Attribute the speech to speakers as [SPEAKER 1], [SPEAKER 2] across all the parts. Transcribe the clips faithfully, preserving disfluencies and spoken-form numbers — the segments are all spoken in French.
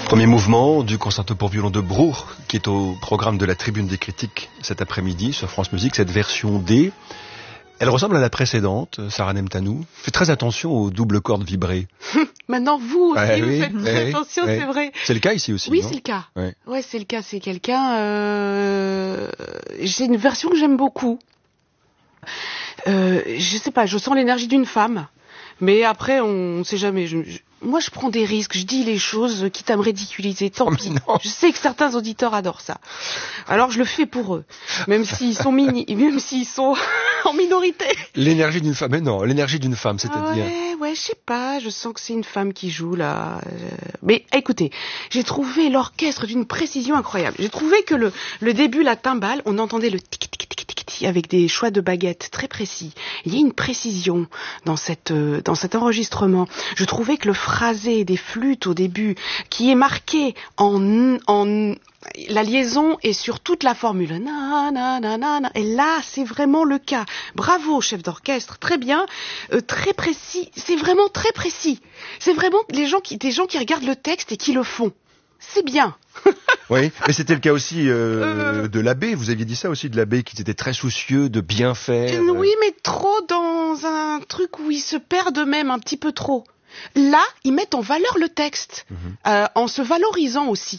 [SPEAKER 1] Premier mouvement du concerto pour violon de Bruch, qui est au programme de la Tribune des critiques cet après-midi sur France Musique, cette version D. Elle ressemble à la précédente, Sarah Nemtanou. Faites très attention aux doubles cordes vibrées.
[SPEAKER 2] Maintenant, vous aussi,
[SPEAKER 1] ouais,
[SPEAKER 2] vous
[SPEAKER 1] oui,
[SPEAKER 2] faites très
[SPEAKER 1] oui,
[SPEAKER 2] attention,
[SPEAKER 1] oui.
[SPEAKER 2] c'est vrai.
[SPEAKER 1] C'est le cas ici aussi,
[SPEAKER 2] Oui,
[SPEAKER 1] non?
[SPEAKER 2] c'est le cas.
[SPEAKER 1] Ouais,
[SPEAKER 2] ouais c'est le cas. C'est quelqu'un... Euh... J'ai une version que j'aime beaucoup. Euh, je sais pas, je sens l'énergie d'une femme. Mais après, on ne sait jamais. Je, je, moi, je prends des risques. Je dis les choses, quitte à me ridiculiser. Tant
[SPEAKER 1] oh,
[SPEAKER 2] pis. Je sais que certains auditeurs adorent ça. Alors, je le fais pour eux. Même s'ils sont mini, même s'ils sont en minorité.
[SPEAKER 1] L'énergie d'une femme. Mais non, l'énergie d'une femme, c'est-à-dire.
[SPEAKER 2] Ouais, ouais, je sais pas. Je sens que c'est une femme qui joue, là. Mais écoutez, j'ai trouvé l'orchestre d'une précision incroyable. J'ai trouvé que le, le début, la timbale, on entendait le tic tic tic tic tic avec des choix de baguettes très précis. Il y a une précision dans cette, euh, dans cet enregistrement. Je trouvais que le phrasé des flûtes au début, qui est marqué en, en la liaison est sur toute la formule. Na, na, na, na, na. Et là, c'est vraiment le cas. Bravo, chef d'orchestre, très bien, euh, très précis. C'est vraiment très précis. C'est vraiment les gens qui, des gens qui regardent le texte et qui le font. C'est bien.
[SPEAKER 1] Oui, mais c'était le cas aussi euh, euh... de l'abbé. Vous aviez dit ça aussi de l'abbé, qui était très soucieux de bien faire.
[SPEAKER 2] Oui, mais trop dans un truc où ils se perdent eux-mêmes un petit peu trop. Là, ils mettent en valeur le texte, mmh. euh, en se valorisant aussi.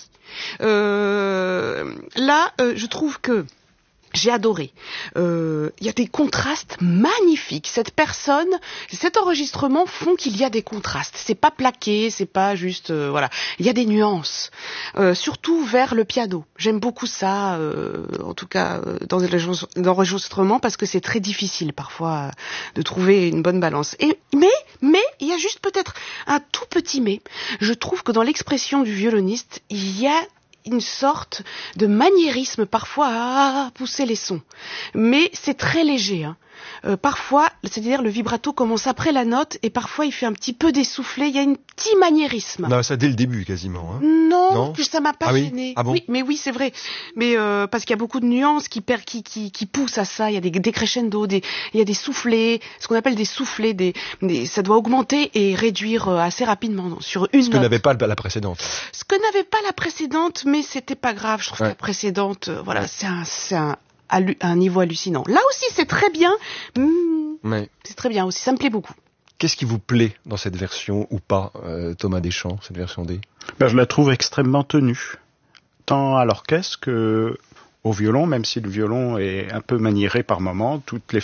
[SPEAKER 2] Euh, là, euh, je trouve que j'ai adoré. Il euh, y a des contrastes magnifiques. Cette personne, cet enregistrement font qu'il y a des contrastes. C'est pas plaqué, c'est pas juste, euh, voilà. Il y a des nuances, euh, surtout vers le piano. J'aime beaucoup ça, euh, en tout cas euh, dans l'enregistrement, parce que c'est très difficile parfois euh, de trouver une bonne balance. Et mais mais il y a juste peut-être un tout petit mais. Je trouve que dans l'expression du violoniste, il y a une sorte de maniérisme parfois à pousser les sons. Mais c'est très léger. Hein. Euh, parfois, c'est-à-dire le vibrato commence après la note et parfois il fait un petit peu d'essoufflé. Il y a un petit maniérisme.
[SPEAKER 1] Non, ça dès le début quasiment. Hein.
[SPEAKER 2] Non,
[SPEAKER 1] non
[SPEAKER 2] que ça m'a pas
[SPEAKER 1] ah
[SPEAKER 2] gêné.
[SPEAKER 1] Oui, ah bon
[SPEAKER 2] oui, mais oui, c'est vrai. Mais euh, parce qu'il y a beaucoup de nuances qui, per, qui, qui, qui poussent à ça. Il y a des, des crescendo, des, il y a des soufflets, ce qu'on appelle des soufflets. Des, des, ça doit augmenter et réduire assez rapidement sur une
[SPEAKER 1] Ce
[SPEAKER 2] note.
[SPEAKER 1] que n'avait pas la précédente.
[SPEAKER 2] Ce que n'avait pas la précédente, mais c'était pas grave. Je trouve
[SPEAKER 1] ouais.
[SPEAKER 2] que la précédente, euh, voilà, c'est un, c'est un à un niveau hallucinant. Là aussi, c'est très bien. Mmh,
[SPEAKER 1] ouais.
[SPEAKER 2] C'est très bien aussi. Ça me plaît beaucoup.
[SPEAKER 1] Qu'est-ce qui vous plaît dans cette version ou pas, euh, Thomas Deschamps, cette version D?
[SPEAKER 3] Ben, je la trouve extrêmement tenue, tant à l'orchestre que au violon, même si le violon est un peu maniéré par moments. Toutes les